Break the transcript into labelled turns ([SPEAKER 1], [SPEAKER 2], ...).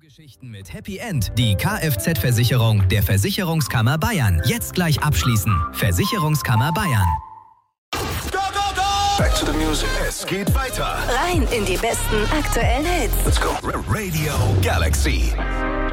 [SPEAKER 1] Geschichten mit Happy End. Die Kfz-Versicherung der Versicherungskammer Bayern. Jetzt gleich abschließen. Versicherungskammer Bayern.
[SPEAKER 2] Go, go, go! Back to the music. Es geht weiter.
[SPEAKER 3] Rein in die besten aktuellen Hits.
[SPEAKER 2] Let's go. Radio Galaxy.